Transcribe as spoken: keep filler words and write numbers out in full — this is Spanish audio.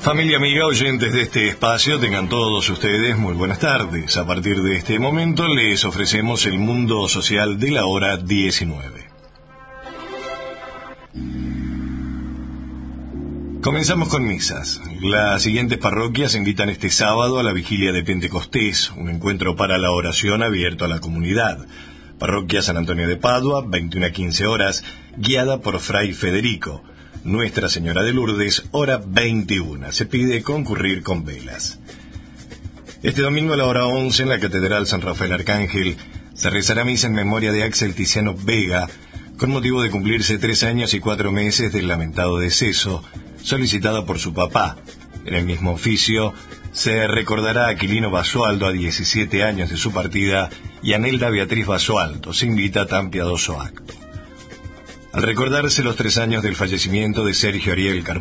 Familia amiga, oyentes de este espacio, tengan todos ustedes muy buenas tardes. A partir de este momento les ofrecemos el mundo social de la hora diecinueve. Comenzamos con misas. Las siguientes parroquias invitan este sábado a la vigilia de Pentecostés, un encuentro para la oración abierto a la comunidad. Parroquia San Antonio de Padua, veintiuna a quince horas, guiada por Fray Federico. Nuestra Señora de Lourdes, hora veintiuna. Se pide concurrir con velas. Este domingo a la hora once en la Catedral San Rafael Arcángel se rezará misa en memoria de Axel Tiziano Vega, con motivo de cumplirse tres años y cuatro meses del lamentado deceso, solicitado por su papá. En el mismo oficio se recordará a Aquilino Basualdo a diecisiete años de su partida y a Nelda Beatriz Basualdo. Se invita a tan piadoso acto. Al recordarse los tres años del fallecimiento de Sergio Ariel Carmona,